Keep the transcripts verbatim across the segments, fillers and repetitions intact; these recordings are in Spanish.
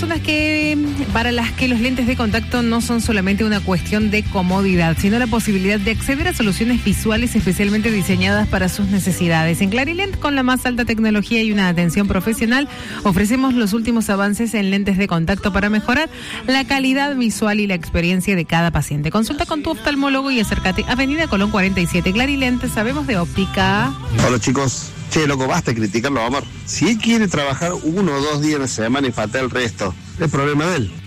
personas que para las que los lentes de contacto no son solamente una cuestión de comodidad, sino la posibilidad de acceder a soluciones visuales especialmente diseñadas para sus necesidades. En Clarilent, con la más alta tecnología y una atención profesional, ofrecemos los últimos avances en lentes de contacto para mejorar la calidad visual y la experiencia de cada paciente. Consulta con tu oftalmólogo y acércate a Avenida Colón cuarenta y siete. Clarilent, sabemos de óptica. Hola chicos. Che, loco, basta de criticarlo a Omar. Si él quiere trabajar uno o dos días a la semana y falta el resto, es problema de él.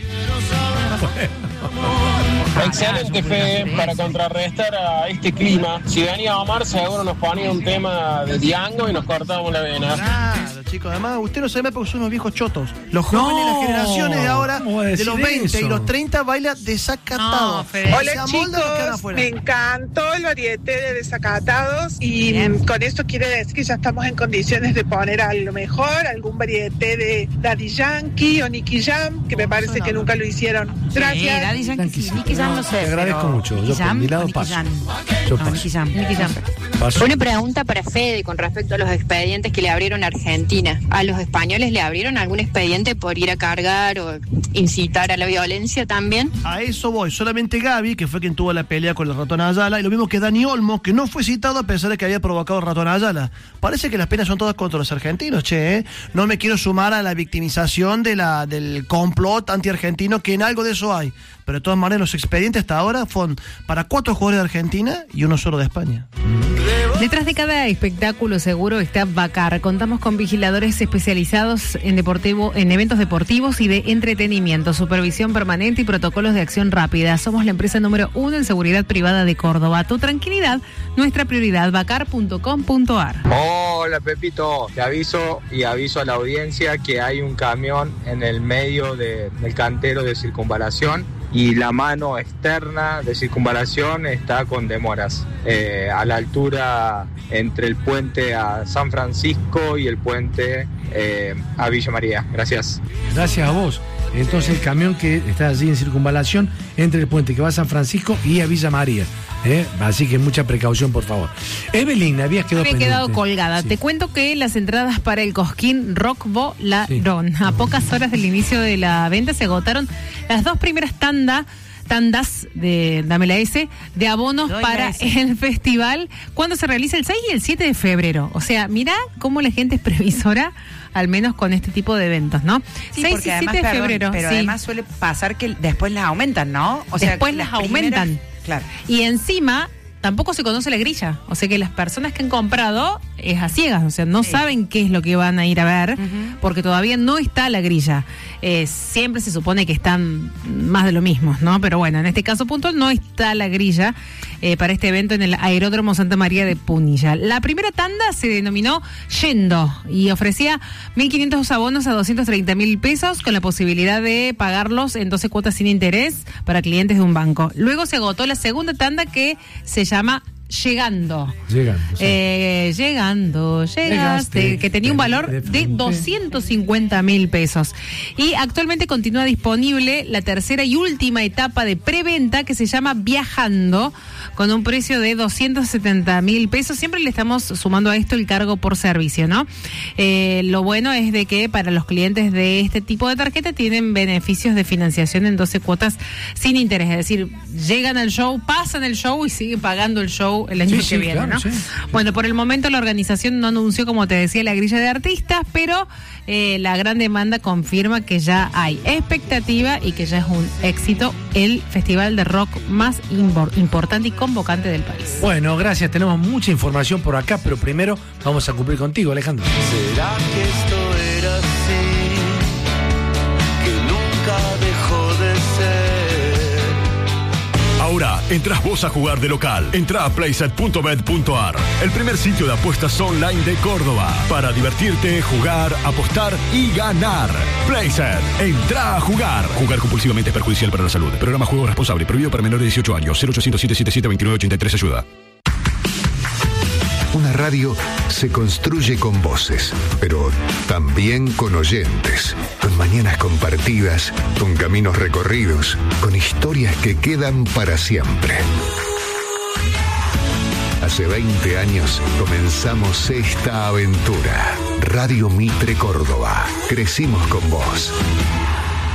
Excelente, Fede, para contrarrestar a este clima. Si venía Omar, seguro nos ponía un tema de Diango y nos cortábamos la vena. Claro, chicos, además usted no se ve porque son unos viejos chotos. Los jóvenes, no, las generaciones de ahora, de los veinte eso? Y los treinta, bailan desacatados. No, hola chicos, me encantó el variete de desacatados y bien. Con esto quiere decir que ya estamos en condiciones de poner a lo mejor algún variete de Daddy Yankee o Nicky Jam, que me parece no, que no. nunca lo hicieron. Gracias. Sí, Daddy Yankee, sí, Nicky Jam no sé. Te agradezco mucho. Yo por mi lado paso. Yo paso. Nicky Jam, Nicky Jam. Una pregunta para Fede con respecto a los expedientes que le abrieron a Argentina. ¿A los españoles le abrieron algún expediente por ir a cargar o incitar a la violencia también? A eso voy. Solamente Gaby, que fue quien tuvo la pelea con el ratón Ayala, y lo mismo que Dani Olmo, que no fue citado a pesar de que había provocado el ratón Ayala. Parece que las penas son todas contra los argentinos, che. ¿eh? No me quiero sumar a la victimización de la, del complot anti-argentino, que en algo de eso hay. Pero de todas maneras, los expedientes hasta ahora fueron para cuatro jugadores de Argentina y uno solo de España. Detrás de cada espectáculo seguro está Bacar. Contamos con vigiladores especializados en deportivo, en eventos deportivos y de entretenimiento, supervisión permanente y protocolos de acción rápida. Somos la empresa número uno en seguridad privada de Córdoba. Tu tranquilidad, nuestra prioridad. Bacar punto com punto ar. Hola Pepito, te aviso y aviso a la audiencia que hay un camión en el medio de, del cantero de circunvalación. Y la mano externa de circunvalación está con demoras, eh, a la altura entre el puente a San Francisco y el puente eh, a Villa María. Gracias. Gracias a vos. Entonces el camión que está allí en circunvalación entre el puente que va a San Francisco y a Villa María. ¿Eh? Así que mucha precaución, por favor. Evelyn, habías quedado Había pendiente. quedado colgada. Sí. Te cuento que las entradas para el Cosquín Rock volaron. Sí. A pocas horas del inicio de la venta se agotaron las dos primeras tandas tandas de Dame la S de abonos Doy para el festival cuando se realiza el seis y el siete de febrero. O sea, mira cómo la gente es previsora, al menos con este tipo de eventos, ¿no? Sí, seis porque y además, siete de perdón, febrero. Pero sí. además suele pasar que después las aumentan, ¿no? O sea, después las, las aumentan. Primeras, claro. Y encima tampoco se conoce la grilla. O sea que las personas que han comprado es a ciegas. O sea, no sí. saben qué es lo que van a ir a ver, uh-huh. porque todavía no está la grilla. Eh, siempre se supone que están más de lo mismo, ¿no? Pero bueno, en este caso puntual no está la grilla eh, para este evento en el Aeródromo Santa María de Punilla. La primera tanda se denominó Yendo y ofrecía mil quinientos abonos a doscientos treinta mil pesos con la posibilidad de pagarlos en doce cuotas sin interés para clientes de un banco. Luego se agotó la segunda tanda, que se llama Llegando. Llegando. Sí. Eh, llegando, llegaste, llegaste, que tenía un valor de, de doscientos cincuenta mil pesos. Y actualmente continúa disponible la tercera y última etapa de preventa, que se llama Viajando, con un precio de doscientos setenta mil pesos. Siempre le estamos sumando a esto el cargo por servicio, ¿no? Eh, lo bueno es de que para los clientes de este tipo de tarjeta tienen beneficios de financiación en doce cuotas sin interés. Es decir, llegan al show, pasan el show y siguen pagando el show el año sí, que sí, viene, claro, ¿no? Sí. Bueno, por el momento la organización no anunció, como te decía, la grilla de artistas, pero eh, la gran demanda confirma que ya hay expectativa y que ya es un éxito el festival de rock más impor- importante y convocante del país. Bueno, gracias. Tenemos mucha información por acá, pero primero vamos a cumplir contigo, Alejandro. ¿Será que esto era así? Que nunca dejó de ser. Ahora, entras vos a jugar de local. Entrá a playset punto bet punto ar, el primer sitio de apuestas online de Córdoba. Para divertirte, jugar, apostar y ganar. Playset, entrá a jugar. Jugar compulsivamente es perjudicial para la salud. Programa Juego Responsable, prohibido para menores de dieciocho años. cero ochocientos, setecientos setenta y siete, veintinueve ochenta y tres, ayuda. Una radio se construye con voces, pero también con oyentes, con mañanas compartidas, con caminos recorridos, con historias que quedan para siempre. Hace veinte años comenzamos esta aventura. Radio Mitre Córdoba. Crecimos con vos.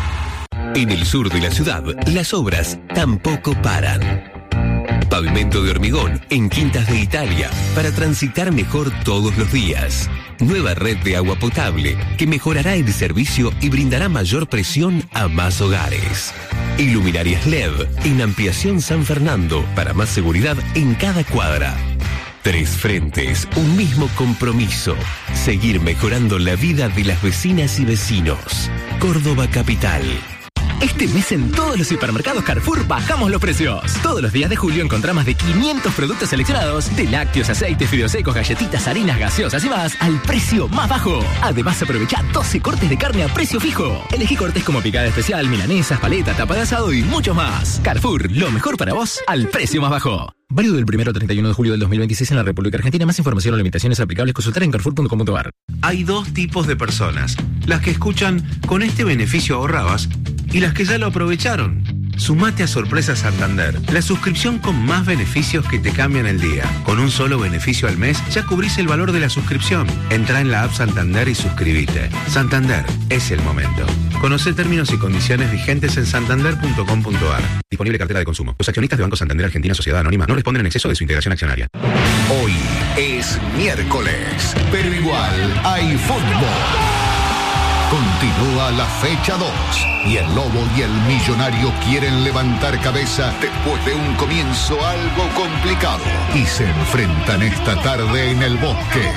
En el sur de la ciudad, las obras tampoco paran. Pavimento de hormigón en Quintas de Italia para transitar mejor todos los días. Nueva red de agua potable que mejorará el servicio y brindará mayor presión a más hogares. Iluminarias L E D en Ampliación San Fernando para más seguridad en cada cuadra. Tres frentes, un mismo compromiso. Seguir mejorando la vida de las vecinas y vecinos. Córdoba Capital. Este mes en todos los supermercados Carrefour bajamos los precios. Todos los días de julio encontrá más de quinientos productos seleccionados de lácteos, aceites, fideos secos, galletitas, harinas, gaseosas y más al precio más bajo. Además aprovecha doce cortes de carne a precio fijo. Elegí cortes como picada especial, milanesas, paleta, tapa de asado y muchos más. Carrefour, lo mejor para vos al precio más bajo. Válido del primero al treinta y uno de julio del dos mil veintiséis en la República Argentina. Más información o limitaciones aplicables consultar en carrefour punto com punto a r. Hay dos tipos de personas. Las que escuchan "con este beneficio ahorrabas" y las que ya lo aprovecharon. Sumate a Sorpresa Santander, la suscripción con más beneficios que te cambian el día. Con un solo beneficio al mes ya cubrís el valor de la suscripción. Entrá en la app Santander y suscribite. Santander, es el momento. Conoce términos y condiciones vigentes en santander punto com punto a r. Disponible cartera de consumo. Los accionistas de Banco Santander Argentina Sociedad Anónima no responden en exceso de su integración accionaria. Hoy es miércoles, pero igual hay fútbol. Continúa la fecha dos y el Lobo y el Millonario quieren levantar cabeza después de un comienzo algo complicado y se enfrentan esta tarde en el Bosque.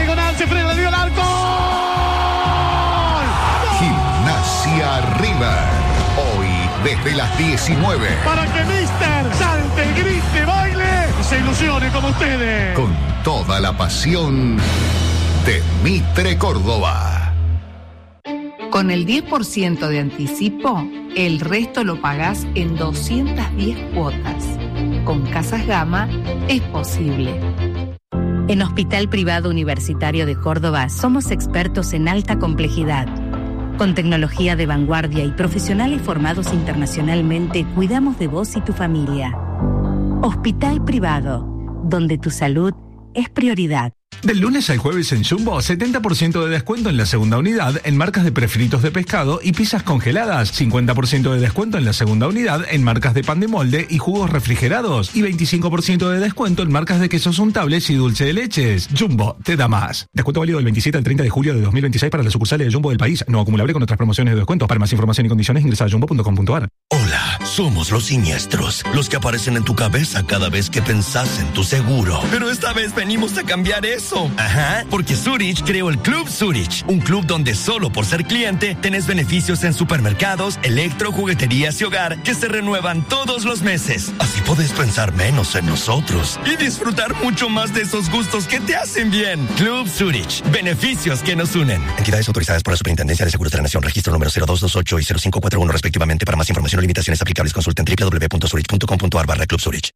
Gimnasia River, hoy desde las diecinueve. Para que Mister salte, grite, baile y se ilusione como ustedes. Con toda la pasión de Mitre Córdoba. Con el diez por ciento de anticipo, el resto lo pagás en doscientas diez cuotas. Con Casas Gama es posible. En Hospital Privado Universitario de Córdoba somos expertos en alta complejidad. Con tecnología de vanguardia y profesionales formados internacionalmente, cuidamos de vos y tu familia. Hospital Privado, donde tu salud es prioridad. Del lunes al jueves en Jumbo, setenta por ciento de descuento en la segunda unidad en marcas de prefritos de pescado y pizzas congeladas, cincuenta por ciento de descuento en la segunda unidad en marcas de pan de molde y jugos refrigerados y veinticinco por ciento de descuento en marcas de quesos untables y dulce de leches. Jumbo, te da más. Descuento válido del veintisiete al treinta de julio de dos mil veintiséis para las sucursales de Jumbo del país. No acumulable con otras promociones de descuento. Para más información y condiciones ingresa a jumbo punto com punto a r. Hola, somos los siniestros, los que aparecen en tu cabeza cada vez que pensás en tu seguro. Pero esta vez venimos a cambiar eso. Ajá, porque Zurich creó el Club Zurich, un club donde solo por ser cliente tenés beneficios en supermercados, electro, jugueterías y hogar que se renuevan todos los meses. Así podés pensar menos en nosotros y disfrutar mucho más de esos gustos que te hacen bien. Club Zurich, beneficios que nos unen. Entidades autorizadas por la Superintendencia de Seguros de la Nación, registro número cero dos dos ocho y cero cinco cuatro uno respectivamente. Para más información o limitaciones aplicables consulten doble u doble u doble u punto zurich punto com punto a r barra Club Zurich.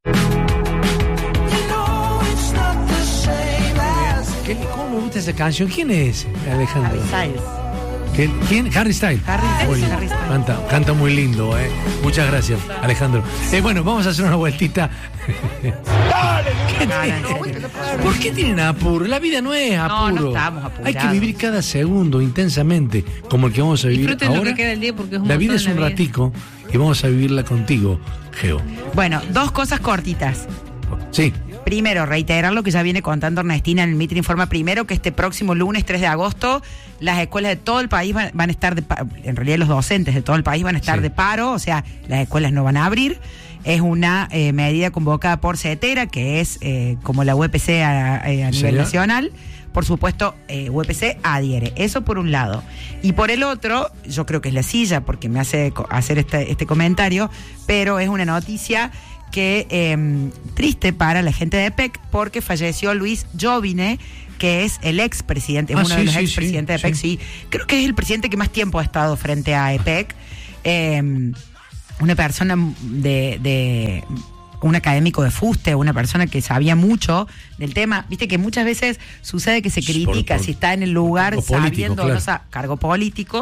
¿Cómo me gusta esa canción? ¿Quién es, Alejandro? Harry Styles. ¿Quién? ¿Quién? Harry Styles. Harry Styles. Oye, Harry Styles. Canta, canta muy lindo, ¿eh? Muchas gracias, Alejandro. Eh, bueno, vamos a hacer una vueltita. ¿Qué tiene? ¿Por qué tienen apuro? La vida no es apuro. No, no estamos apurados. Hay que vivir cada segundo intensamente, como el que vamos a vivir Disfruten ahora. lo que queda del día porque es un La vida montón es un la vida. ratico y vamos a vivirla contigo, Geo. Bueno, dos cosas cortitas. Sí. Primero, reiterar lo que ya viene contando Ernestina en el Mitre Informa. Primero, que este próximo lunes tres de agosto, las escuelas de todo el país van, van a estar, de pa- en realidad los docentes de todo el país van a estar Sí. de paro, o sea, las escuelas no van a abrir. Es una eh, medida convocada por CETERA, que es eh, como la U E P C a, a nivel Señor. nacional. Por supuesto, eh, U E P C adhiere. Eso por un lado. Y por el otro, yo creo que es la silla, porque me hace co- hacer este, este comentario, pero es una noticia que eh, triste para la gente de E P E C, porque falleció Luis Jovine, que es el expresidente, es Ah, uno sí, de los sí, expresidentes sí, de E P E C, sí. sí. Creo que es el presidente que más tiempo ha estado frente a E P E C. Eh, una persona de, de un académico de fuste, una persona que sabía mucho del tema. Viste que muchas veces sucede que se critica Por- por- si está en el lugar cargo político, sabiendo, claro. no sa- cargo político.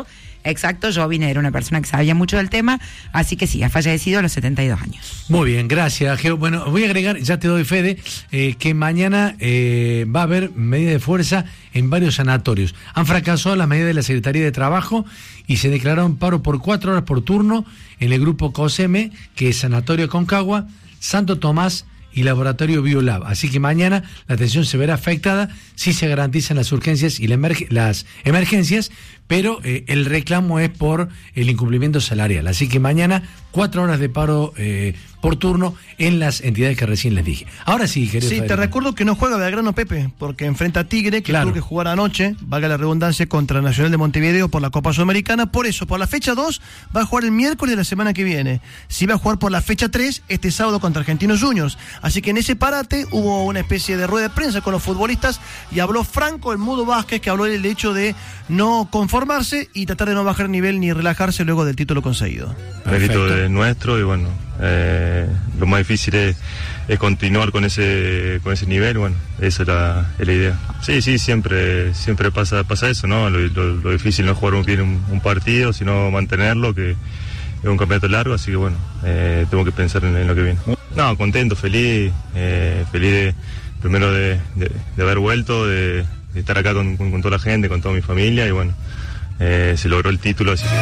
exacto. Jovin era una persona que sabía mucho del tema, así que sí, ha fallecido a los setenta y dos años. Muy bien, gracias, Geo. Bueno, voy a agregar, ya te doy fe de eh, que mañana eh, va a haber medidas de fuerza en varios sanatorios. Han fracasado las medidas de la Secretaría de Trabajo y se declararon paro por cuatro horas por turno en el grupo COSEME, que es Sanatorio Aconcagua, Santo Tomás y Laboratorio Biolab. Así que mañana la atención se verá afectada si se garantizan las urgencias y la emerg- las emergencias, pero eh, el reclamo es por el incumplimiento salarial. Así que mañana cuatro horas de paro eh, por turno en las entidades que recién les dije. Ahora sí, querido Sí, Federico. te recuerdo que no juega Belgrano, Pepe, porque enfrenta a Tigre, que Claro. tuvo que jugar anoche, valga la redundancia, contra Nacional de Montevideo por la Copa Sudamericana. Por eso, por la fecha dos, va a jugar el miércoles de la semana que viene. Si va a jugar por la fecha tres, este sábado contra Argentinos Juniors. Así que en ese parate hubo una especie de rueda de prensa con los futbolistas y habló Franco, el Mudo Vázquez, que habló del hecho de no conformarse y tratar de no bajar nivel ni relajarse luego del título conseguido. Mérito de nuestro y bueno, eh, lo más difícil es, es continuar con ese con ese nivel, bueno, esa es la, es la idea. Sí, sí, siempre siempre pasa pasa eso, ¿no? Lo, lo, lo difícil no es jugar bien un, un partido, sino mantenerlo, que es un campeonato largo, así que bueno, eh, tengo que pensar en, en lo que viene. No, contento, feliz, eh, feliz de, primero de, de, de haber vuelto, de, de estar acá con, con, con toda la gente, con toda mi familia y bueno, eh, se logró el título, así que...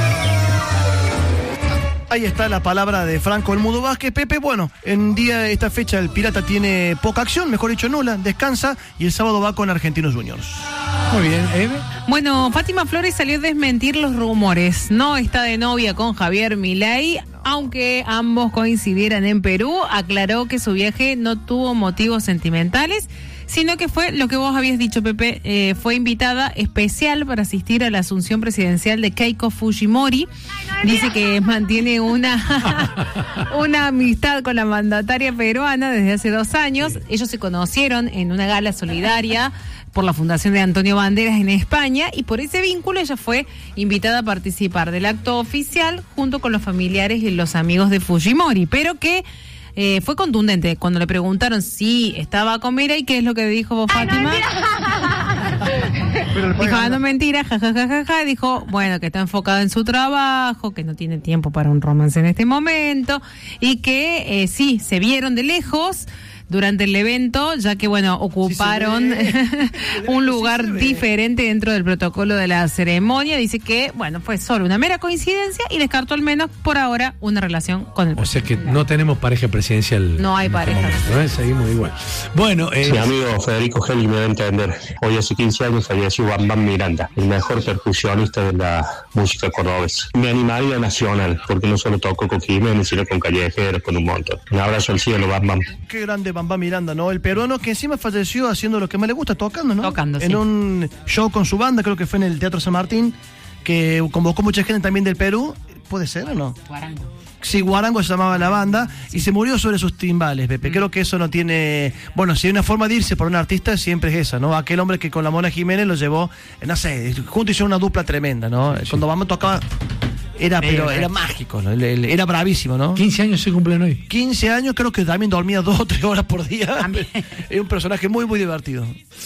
Ahí está la palabra de Franco el Mudo Vázquez. Pepe, bueno, en día esta fecha el Pirata tiene poca acción, mejor dicho nula, descansa y el sábado va con Argentinos Juniors. Muy bien, Eve. Bueno, Fátima Flores salió a desmentir los rumores. No está de novia con Javier Milei, aunque ambos coincidieran en Perú. Aclaró que su viaje no tuvo motivos sentimentales, sino que fue lo que vos habías dicho, Pepe, eh, fue invitada especial para asistir a la asunción presidencial de Keiko Fujimori. Dice que mantiene una, una amistad con la mandataria peruana desde hace dos años. Sí. Ellos se conocieron en una gala solidaria por la fundación de Antonio Banderas en España y por ese vínculo ella fue invitada a participar del acto oficial junto con los familiares y los amigos de Fujimori, pero que Eh, fue contundente cuando le preguntaron si estaba con Milei, ¿qué es lo que dijo vos, Fátima? Dijo, ah, no, mentira, jajajaja, ja, ja, ja. Dijo, bueno, que está enfocado en su trabajo, que no tiene tiempo para un romance en este momento y que eh, sí, se vieron de lejos durante el evento, ya que, bueno, ocuparon sí un lugar sí diferente dentro del protocolo de la ceremonia. Dice que, bueno, fue solo una mera coincidencia y descartó al menos por ahora una relación con el presidente. O sea que no tenemos pareja presidencial. No hay pareja. ¿No? Seguimos igual. Bueno, eh... mi amigo Federico Geli me va a entender. Hoy hace quince años falleció Bam Bam Miranda, el mejor percusionista de la música cordobesa. Me animaría nacional, porque no solo tocó con Jiménez, sino con Callejeros, con un montón. Un abrazo al cielo, Bam Bam. Qué grande Bam Bam Miranda, ¿no? El peruano que encima falleció haciendo lo que más le gusta, tocando, ¿no? Tocando, en sí. un show con su banda, creo que fue en el Teatro San Martín, que convocó mucha gente también del Perú. ¿Puede ser o no? Guarango. Sí, Guarango se llamaba la banda, sí. Y se murió sobre sus timbales, Pepe. Mm. Creo que eso no tiene... Bueno, si hay una forma de irse por un artista, siempre es esa, ¿no? Aquel hombre que con la Mona Jiménez lo llevó, no sé, juntos hicieron una dupla tremenda, ¿no? Sí. Cuando vamos tocaba... Era, pero era mágico, ¿no? Era bravísimo, ¿no? quince años se cumplen hoy. quince años, creo que también dormía dos o tres horas por día. Es un personaje muy, muy divertido.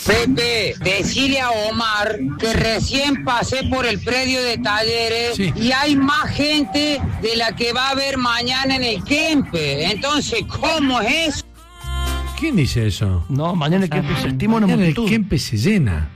Pepe, decile a Omar que recién pasé por el predio de Talleres sí. y hay más gente de la que va a haber mañana en el Kempe. Entonces, ¿cómo es eso? ¿Quién dice eso? No, mañana el Kempe se estima una multitud. El Kempe se llena.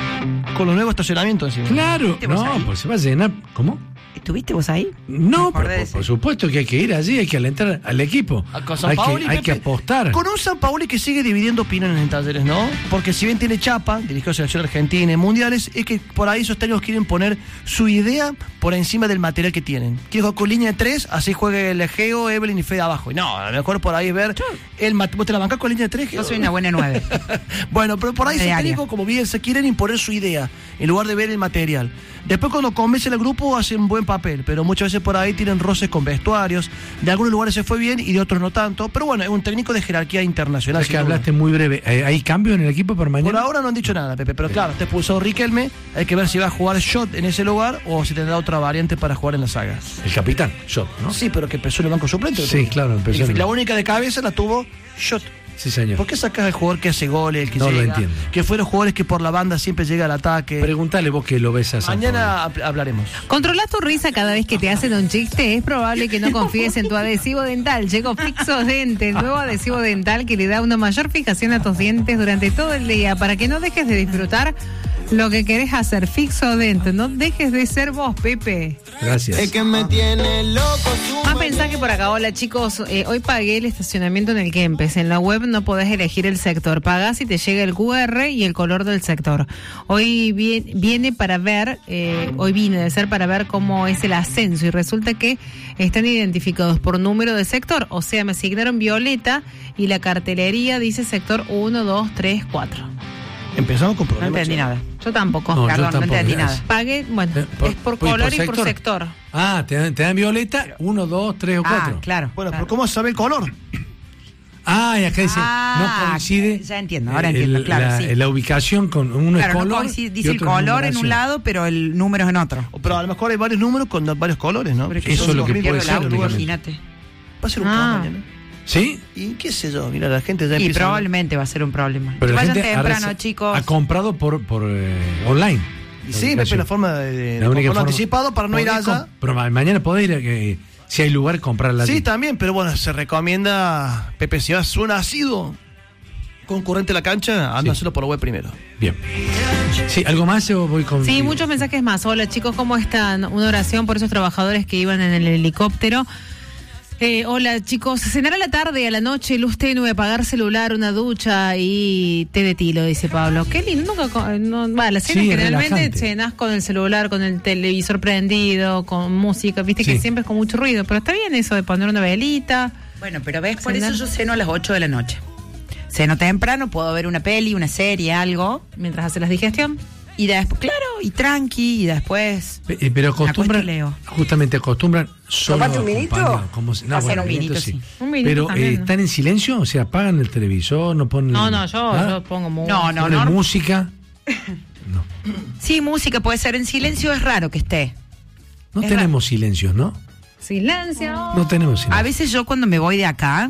Con los nuevos estacionamientos. ¿Sí? Claro, no, pues se va a llenar. ¿Cómo? ¿Estuviste vos ahí? No, pero por, por supuesto que hay que ir allí, hay que alentar al equipo. Hay que, hay que apostar. Con un San Paoli que sigue dividiendo opiniones en Talleres, ¿no? Porque si bien tiene chapa, dirigió a Selección Argentina en mundiales, es que por ahí esos técnicos quieren poner su idea por encima del material que tienen. Quiere jugar con línea de tres, así juegue el Egeo, Evelyn y Fede abajo. Y no, a lo mejor por ahí es ver el mat- ¿Vos te la bancás con línea de tres? Yo soy una buena nueve. Bueno, pero por ahí esos técnicos, como bien, se quieren imponer su idea en lugar de ver el material. Después cuando convencen al grupo hacen un buen papel, pero muchas veces por ahí tienen roces con vestuarios. De algunos lugares se fue bien y de otros no tanto. Pero bueno, es un técnico de jerarquía internacional. Es que hablaste duda. Muy breve. ¿Hay cambio en el equipo para mañana? Por ahora no han dicho nada, Pepe, pero claro, te expulsó Riquelme. Hay que ver si va a jugar Shot en ese lugar o si tendrá otra variante para jugar en la saga. El capitán, Shot, ¿no? Sí, pero que empezó en el banco suplente. Sí, claro, empezó. Y la única de cabeza la tuvo Shot. Sí, señor. ¿Por qué sacas al jugador que hace goles, el que No llega? lo entiendo. Que fueron jugadores que por la banda siempre llega al ataque. Pregúntale vos que lo ves a San Mañana hab- hablaremos. Controla tu risa cada vez que te hacen un chiste. Es probable que no confíes en tu adhesivo dental. Llegó Fixo Dente, el nuevo adhesivo dental que le da una mayor fijación a tus dientes durante todo el día para que no dejes de disfrutar lo que querés hacer. Fixo Dente, no dejes de ser vos, Pepe. Gracias. Es que me tiene loco. Más mensaje por acá. Hola chicos, eh, hoy pagué el estacionamiento en el Kempes. En la web no podés elegir el sector. Pagás y te llega el Q R y el color del sector. Hoy vi- viene para ver, eh, hoy vine de ser para ver cómo es el ascenso y resulta que están identificados por número de sector. O sea, me asignaron violeta y la cartelería dice sector uno, dos, tres, cuatro. Empezamos con No problemas. entendí nada. Yo tampoco. No, yo Perdón, no tampoco, entendí gracias. nada. Pagué, bueno, Eh, por- es por por- color por y por sector. sector. Ah, te dan, te dan violeta, uno, dos, tres o cuatro. Ah, claro. Bueno, pero ¿cómo sabe el color? Ah, y acá dice, Ah, no coincide. ya entiendo, ahora el- entiendo, claro, la, sí. la ubicación con uno Claro, es no color. coincide, y dice el otro es color en numeración. un lado, pero el número es en otro. Pero a lo mejor hay varios números con varios colores, ¿no? Pero Eso yo es lo que pierdo puede el ser, auto, únicamente. imagínate. Va a ser un Ah. caos mañana. ¿Sí? Y qué sé yo, mira, la gente ya Y empieza a- probablemente va a ser un problema. Pero la Vayan gente ha temprano, rece- chicos. ha comprado por, por eh, online. Y sí, Pepe, la forma de, de La única comprarlo forma- anticipado para no ir Podés allá. com- Pero ma- mañana podés ir a que, si hay lugar, comprarla. Sí, también, pero bueno, se recomienda, Pepe, si vas un asido concurrente a la cancha, ándaselo por la web primero. Bien. Sí, ¿algo más o voy con...? Sí, muchos mensajes más. Hola chicos, ¿cómo están? Una oración por esos trabajadores que iban en el helicóptero. Eh, hola chicos, cenar a la tarde, a la noche, luz tenue, apagar celular, una ducha y té de tilo, dice Pablo. Qué lindo, nunca, co- no, va, la cena Sí, generalmente relajante. cenas con el celular, con el televisor prendido, con música, viste que Sí. siempre es con mucho ruido, pero está bien eso de poner una velita. Bueno, pero ves, por Cenar. eso yo ceno a las ocho de la noche. Ceno temprano, puedo ver una peli, una serie, algo. Mientras hace la digestión. Y después, claro, y tranqui, y después... Pe- eh, Pero acostumbran, leo. justamente acostumbran solo ¿Tomate un vinito? acompañado, como si- no, Hacer bueno, un vinito, sí. sí. Un vinito Pero también, eh, ¿no? ¿están en silencio? O sea, apagan el televisor, no ponen... No, no, yo, ¿Ah? yo pongo muy... No, no, ¿Ponen no. música? Sí, música puede ser en silencio, es raro que esté. No Es tenemos silencios, ¿no? Silencio. No tenemos silencio. A veces yo cuando me voy de acá,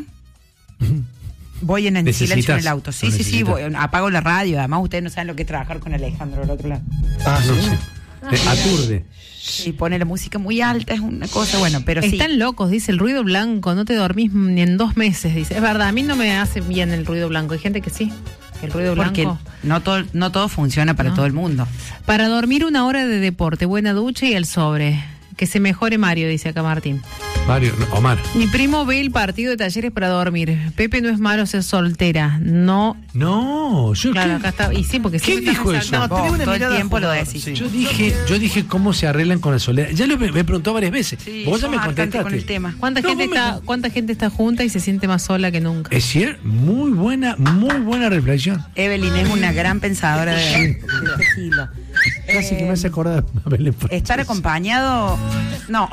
voy en, en Necesitas, silencio en el auto. Sí, lo sí, sí, necesitas. voy, apago la radio. Además, ustedes no saben lo que es trabajar con Alejandro al otro lado. Ah, no sé. Eh, aturde. Y pone la música muy alta, es una cosa, bueno, pero sí. Están locos, dice el ruido blanco, no te dormís ni en dos meses, dice. Es verdad, a mí no me hace bien el ruido blanco. Hay gente que sí, que el ruido Porque blanco. no todo, no todo funciona para No. todo el mundo. Para dormir una hora de deporte, buena ducha y el sobre. Que se mejore Mario, dice acá Martín. Mario, no, Omar. Mi primo ve el partido de Talleres para dormir. Pepe no es malo ser soltera. No. No, yo Claro, qué- acá está. Y sí, porque ¿Quién siempre dijo estás eso? saltando. Vos, Tenés una todo el mirada tiempo lo jugador, decís. sí. Yo dije, yo dije cómo se arreglan con la soledad. Ya lo me, me preguntó varias veces. Sí, Vos ya me sos hartante contestaste. con el tema. ¿Cuánta, No, gente vos me- está, ¿Cuánta gente está junta y se siente más sola que nunca? Es cierto, muy buena, muy buena reflexión. Evelyn es una gran pensadora de, de este siglo. Casi que me hace acordar a Belén Frances. Estar acompañado, no.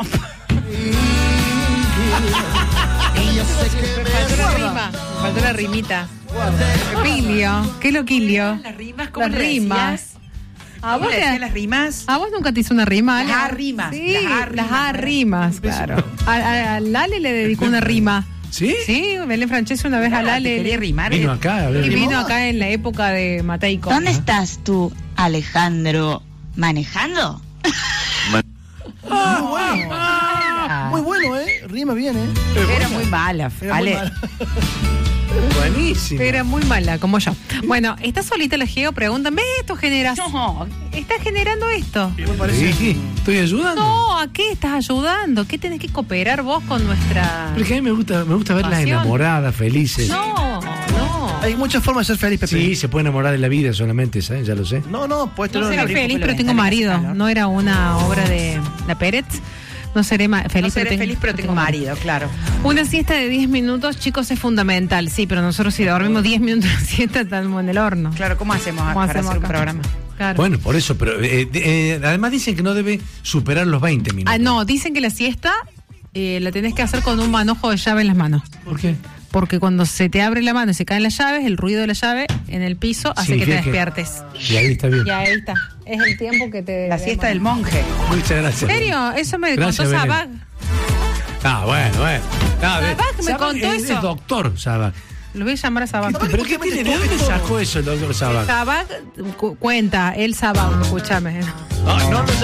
Faltó la rima. Faltó la rimita. Pepilio. ¿Qué es lo quilio? Las rimas, ¿cómo Las le rimas. decías? ¿A ¿Cómo vos, le te- decías las rimas? ¿A vos nunca te hizo una rima? Las Ale? arrimas, Sí, las las arrimas. arrimas, claro. A, a, a Lale le dedicó una rima. ¿Sí? Sí, Belén Francés una vez a Ah, Lale. te quería rimar. Vino acá, a ver. Y vino acá en la época de Mateico. ¿Dónde estás tú, Alejandro, manejando? Ah, bueno. Muy bueno, ¿eh? Rima bien, ¿eh? Era muy mala. Era muy Ale. mala. Buenísimo. Era muy mala, como yo. Bueno, ¿está solita la Geo? Preguntan, ¿ves esto generas? No, ¿Estás generando esto? Sí, estoy ayudando. No, ¿a qué estás ayudando? ¿Qué tenés que cooperar vos con nuestra...? Porque a mí me gusta, me gusta verlas Pasión. enamoradas, felices. No, no. Hay muchas formas de ser feliz, Pepe. Sí, se puede enamorar de la vida solamente, ¿sabes? Ya lo sé. No, no, puedes tener No una seré rico feliz, que lo pero ven, tengo también hace marido. calor. No era una obra de la Pérez. No seré ma- feliz, no seré pero tengo- feliz, pero tengo marido, claro. Una siesta de diez minutos, chicos, es fundamental. Sí, pero nosotros si dormimos diez minutos de siesta estamos en el horno. Claro, ¿cómo hacemos ¿Cómo para hacemos hacer un acá? programa? Claro. Bueno, por eso, pero eh, de- eh, además dicen que no debe superar los veinte minutos. Ah, no, dicen que la siesta eh, la tenés que hacer con un manojo de llave en las manos. ¿Por qué? Porque cuando se te abre la mano y se caen las llaves, el ruido de la llave en el piso hace que te Significa que- despiertes. Y ahí está bien. Y ahí está. Es el tiempo que te... La siesta del monje. Muchas gracias. ¿En serio? Eso me Gracias, contó Belén. Sabag. Ah, bueno, bueno. Ah, Sabag me Sabag contó es, eso. Es doctor, Sabag. Lo voy a llamar a Sabag. ¿Pero qué tiene? ¿De dónde sacó eso el doctor Sabag? Sabag cu- cuenta, el Sabag, escúchame. No, no, no.